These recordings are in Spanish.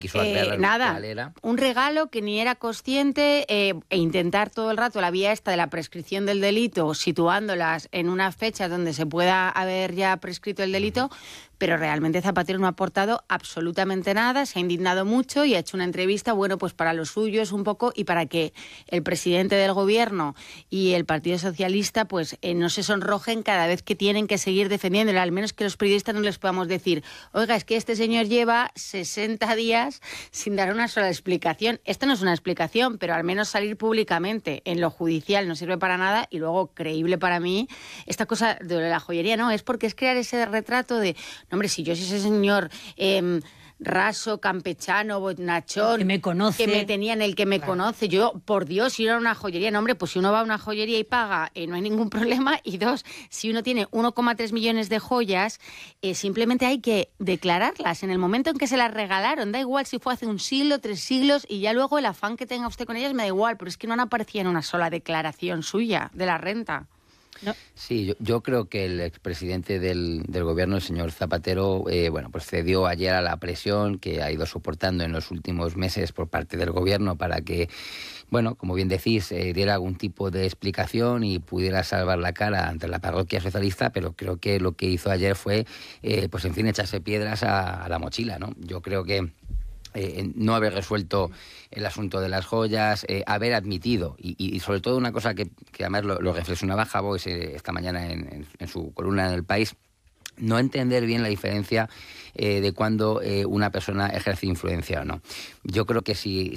Nada, un regalo que ni era consciente e intentar todo el rato la vía esta de la prescripción del delito, situándolas en una fecha donde se pueda haber ya prescrito el delito, pero realmente Zapatero no ha aportado absolutamente nada, se ha indignado mucho y ha hecho una entrevista, bueno, pues para los suyos un poco y para que el presidente del gobierno y el Partido Socialista pues no se sonrojen cada vez que tienen que seguir defendiéndolo, al menos que los periodistas no les podamos decir, oiga, es que este señor lleva 60 días sin dar una sola explicación. Esto no es una explicación, pero al menos salir públicamente en lo judicial no sirve para nada y luego, creíble para mí, esta cosa de la joyería, no, es porque es crear ese retrato de... Hombre, si yo soy ese señor raso, campechano, bonachón... Que me conoce. Que me tenían el que me conoce. Yo, por Dios, si uno era una joyería... No, hombre, pues si uno va a una joyería y paga, no hay ningún problema. Y dos, si uno tiene 1,3 millones de joyas, simplemente hay que declararlas. En el momento en que se las regalaron, da igual si fue hace un siglo, 3 siglos, y ya luego el afán que tenga usted con ellas me da igual, pero es que no han aparecido en una sola declaración suya de la renta. No. Sí, yo creo que el expresidente del gobierno, el señor Zapatero, pues cedió ayer a la presión que ha ido soportando en los últimos meses por parte del gobierno para que, bueno, como bien decís, diera algún tipo de explicación y pudiera salvar la cara ante la parroquia socialista, pero creo que lo que hizo ayer fue, pues en fin, echarse piedras a la mochila, ¿no? Yo creo que no haber resuelto el asunto de las joyas, haber admitido, y sobre todo una cosa que además lo reflexionaba Javois esta mañana en su columna en El País, no entender bien la diferencia de cuando una persona ejerce influencia o no. Yo creo que si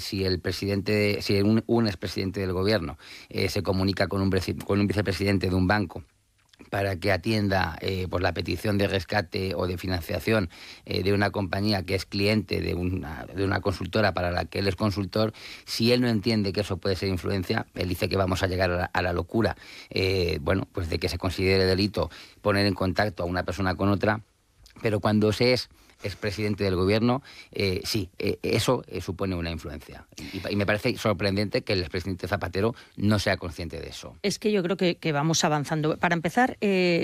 un expresidente del gobierno se comunica con un vicepresidente de un banco para que atienda pues la petición de rescate o de financiación de una compañía que es cliente de una consultora para la que él es consultor, si él no entiende que eso puede ser influencia, él dice que vamos a llegar a la locura, pues de que se considere delito poner en contacto a una persona con otra, pero cuando se es expresidente del gobierno, eso supone una influencia. Y me parece sorprendente que el expresidente Zapatero no sea consciente de eso. Es que yo creo que vamos avanzando. Para empezar,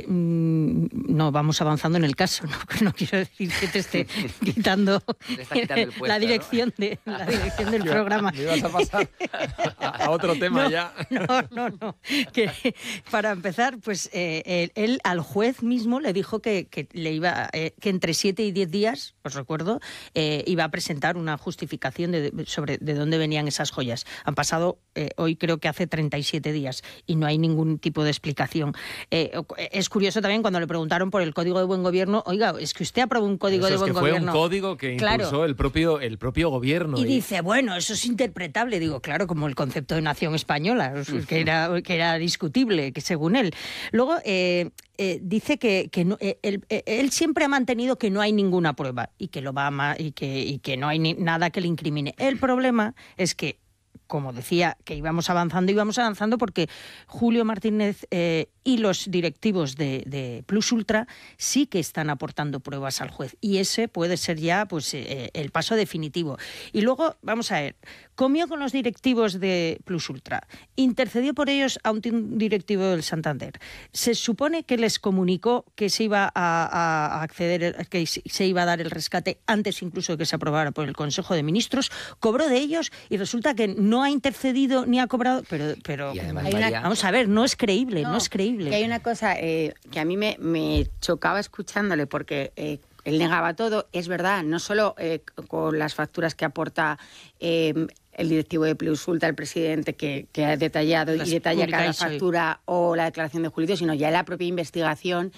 no vamos avanzando en el caso. No quiero decir que te esté quitando el puesto, la dirección, ¿no? La dirección del programa. Me ibas a pasar a otro tema ya. No. Que, para empezar, pues él al juez mismo le dijo que le iba que entre 7 y 10 días, os recuerdo, iba a presentar una justificación sobre de dónde venían esas joyas. Han pasado, hoy creo que hace 37 días y no hay ningún tipo de explicación. Es curioso también cuando le preguntaron por el Código de Buen Gobierno, oiga, es que usted aprobó un Código de Buen Gobierno. Fue un código que impulsó el propio gobierno. Y dice, bueno, eso es interpretable. Digo, claro, como el concepto de nación española, que era discutible, que según él. Luego, dice que no, él siempre ha mantenido que no hay ninguna prueba y que que no hay nada que le incrimine. El problema es que, como decía, que íbamos avanzando porque Julio Martínez y los directivos de Plus Ultra sí que están aportando pruebas al juez y ese puede ser ya pues el paso definitivo. Y luego, vamos a ver, comió con los directivos de Plus Ultra, intercedió por ellos a un directivo del Santander. Se supone que les comunicó que se iba a acceder, que se iba a dar el rescate antes incluso de que se aprobara por el Consejo de Ministros, cobró de ellos y resulta que no ha intercedido ni ha cobrado, pero además, vamos a ver, no es creíble, no es creíble. Que hay una cosa que a mí me chocaba escuchándole porque él negaba todo, es verdad, no solo con las facturas que aporta el directivo de Plus Ultra, el presidente que ha detallado y detalla cada factura o la declaración de Julio, sino ya en la propia investigación.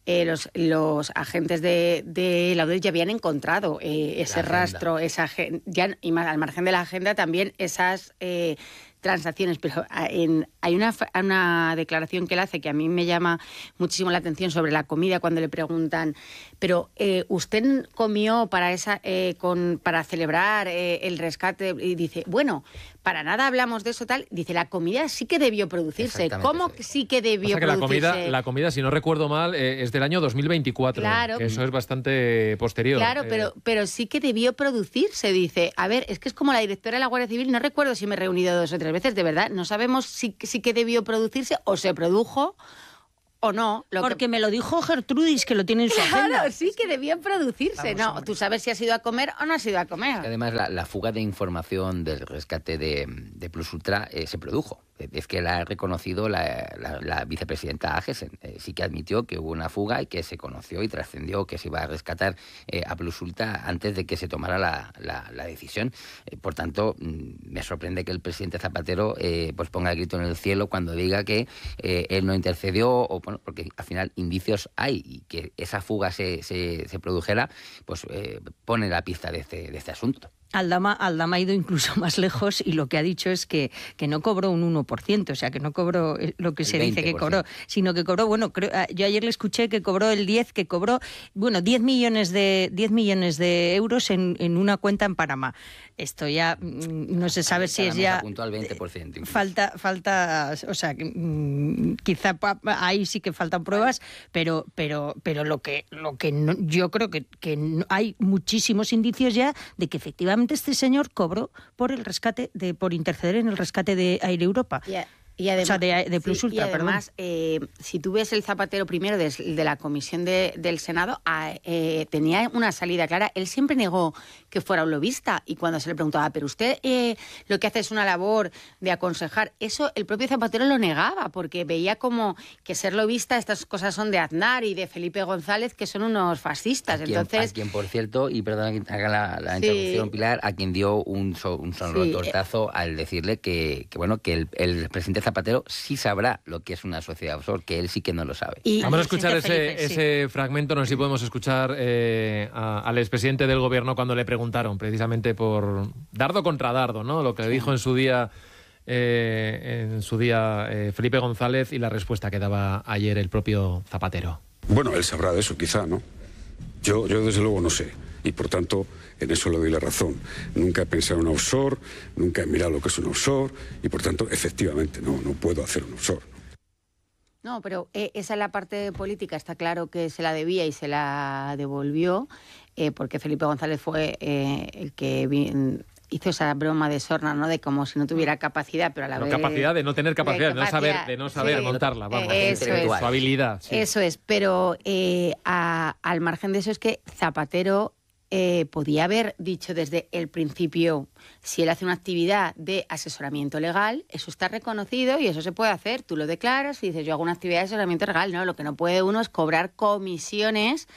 Los agentes de la UDES ya habían encontrado ese rastro, ya, y más, al margen de la agenda también esas transacciones, pero hay una declaración que él hace que a mí me llama muchísimo la atención sobre la comida cuando le preguntan, pero ¿usted comió para celebrar el rescate? Y dice, bueno, para nada hablamos de eso tal. Dice, la comida sí que debió producirse. ¿Cómo sí que debió producirse? La comida, si no recuerdo mal, es del año 2024. Claro. Que eso es bastante posterior. Claro, pero sí que debió producirse. Dice, a ver, es que es como la directora de la Guardia Civil, no recuerdo si me he reunido 2 o 3 veces, de verdad, no sabemos si que debió producirse o se produjo o no. Porque me lo dijo Gertrudis, que lo tiene en su agenda. Claro, sí, que debían producirse. Vamos, no, tú sabes si has ido a comer o no has ido a comer. Es que además, la fuga de información del rescate de Plus Ultra se produjo. Es que la ha reconocido la vicepresidenta Agesen. Sí que admitió que hubo una fuga y que se conoció y trascendió que se iba a rescatar a Plus Ultra antes de que se tomara la decisión. Por tanto, me sorprende que el presidente Zapatero pues ponga el grito en el cielo cuando diga que él no intercedió, o bueno, porque al final indicios hay, y que esa fuga se produjera, pues pone la pista de este asunto. Aldama ha ido incluso más lejos y lo que ha dicho es que no cobró un 1%, o sea, que no cobró lo que se dice que cobró, sino que cobró, bueno, yo ayer le escuché que cobró el 10, que cobró, bueno, 10 millones de euros en una cuenta en Panamá. Esto ya no se sabe si es ya... apuntó al 20%. Falta, o sea, quizá ahí sí que faltan pruebas, pero lo que no, yo creo que hay muchísimos indicios ya de que efectivamente este señor cobró por el rescate por interceder en el rescate de Air Europa. Y además, o sea, de Plus Ultra, y además si tú ves el Zapatero primero de la comisión del Senado, tenía una salida clara. Él siempre negó que fuera un lobista, y cuando se le preguntaba, pero usted lo que hace es una labor de aconsejar, eso el propio Zapatero lo negaba, porque veía como que ser lobista, estas cosas son de Aznar y de Felipe González, que son unos fascistas. A quien, por cierto, y perdón que haga la interrupción, Pilar, a quien dio un sonoro tortazo al decirle que el presidente Zapatero sí sabrá lo que es una sociedad offshore, que él sí que no lo sabe. Vamos a escuchar ese fragmento, no sé si podemos escuchar al expresidente del gobierno cuando le preguntaron precisamente por dardo contra dardo, ¿no? Lo que le dijo en su día Felipe González y la respuesta que daba ayer el propio Zapatero. Bueno, él sabrá de eso, quizá, ¿no? Yo desde luego no sé, y por tanto en eso le doy la razón. Nunca he pensado en un offshore, nunca he mirado lo que es un offshore, y por tanto, efectivamente, no puedo hacer un offshore. No, pero esa es la parte política, está claro que se la debía y se la devolvió, porque Felipe González fue el que hizo esa broma de sorna, ¿no? De como si no tuviera capacidad, pero a la vez... capacidad de no tener capacidad, de no saber montarla, vamos. Eso es. Su habilidad. Sí. Eso es, pero al margen de eso es que Zapatero podía haber dicho desde el principio, si él hace una actividad de asesoramiento legal, eso está reconocido y eso se puede hacer. Tú lo declaras y dices, yo hago una actividad de asesoramiento legal. No, lo que no puede uno es cobrar comisiones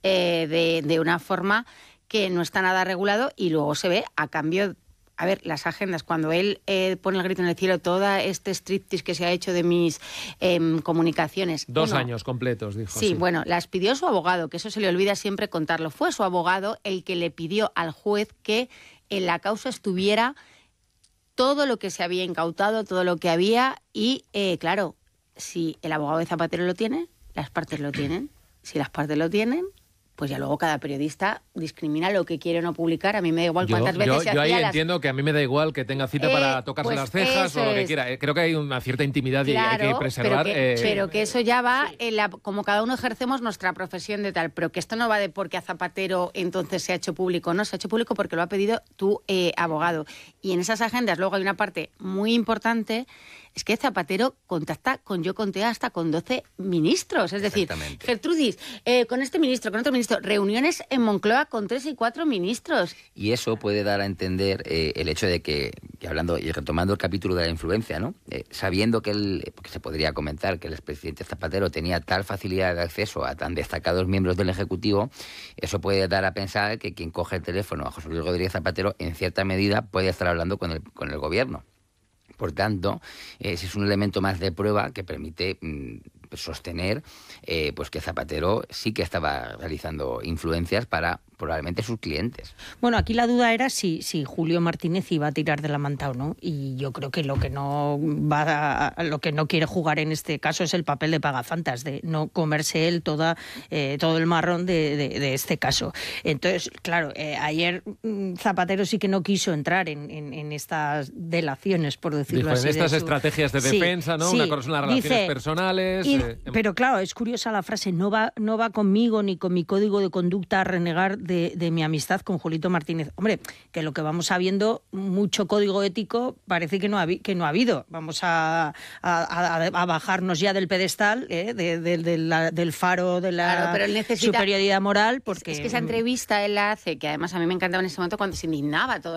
de una forma que no está nada regulado, y luego se ve a cambio... A ver, las agendas, cuando él pone el grito en el cielo, todo este striptease que se ha hecho de mis comunicaciones... 2 años completos, dijo. Sí, bueno, las pidió su abogado, que eso se le olvida siempre contarlo. Fue su abogado el que le pidió al juez que en la causa estuviera todo lo que se había incautado, todo lo que había, y claro, si el abogado de Zapatero lo tiene, las partes lo tienen. Si las partes lo tienen, pues ya luego cada periodista discrimina lo que quiere o no publicar. A mí me da igual cuántas veces se hacía. Yo ahí entiendo que a mí me da igual que tenga cita para tocarse las cejas o lo que quiera. Creo que hay una cierta intimidad y hay que preservar. Pero que eso ya va, como cada uno ejercemos nuestra profesión de tal. Pero que esto no va de porque a Zapatero entonces se ha hecho público. No, se ha hecho público porque lo ha pedido tu abogado. Y en esas agendas luego hay una parte muy importante. Es que Zapatero contacta yo conté hasta con 12 ministros. Es decir, Gertrudis, con este ministro, con otro ministro, reuniones en Moncloa con 3 y 4 ministros. Y eso puede dar a entender el hecho de que hablando y retomando el capítulo de la influencia, ¿no? Sabiendo porque se podría comentar que el expresidente Zapatero tenía tal facilidad de acceso a tan destacados miembros del Ejecutivo, eso puede dar a pensar que quien coge el teléfono a José Luis Rodríguez Zapatero, en cierta medida, puede estar hablando con el gobierno. Por tanto, ese es un elemento más de prueba que permite sostener pues que Zapatero sí que estaba realizando influencias para probablemente sus clientes. Bueno, aquí la duda era si Julio Martínez iba a tirar de la manta o no, y yo creo que lo que no quiere jugar en este caso es el papel de pagafantas, de no comerse él todo el marrón de este caso. Entonces, claro, ayer Zapatero sí que no quiso entrar en estas delaciones, por decirlo así. En estas estrategias de defensa, ¿no? Una cosa son las relaciones personales. Pero claro, es curiosa la frase, no va conmigo ni con mi código de conducta a renegar de mi amistad con Julito Martínez. Hombre, que lo que vamos sabiendo, mucho código ético parece que no ha habido. Vamos a bajarnos ya del pedestal, del faro de la superioridad moral. Porque es que esa entrevista él la hace, que además a mí me encantaba en ese momento cuando se indignaba todo